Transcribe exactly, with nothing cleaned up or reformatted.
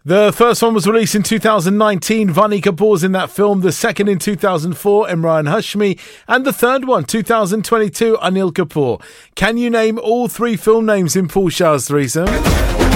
The first one was released in two thousand nineteen. Vani Kapoor's in that film. The second in two thousand four, Imran Hashmi. And the third one, two thousand twenty-two, Anil Kapoor. Can you name all three film names in Paul Shah's threesome?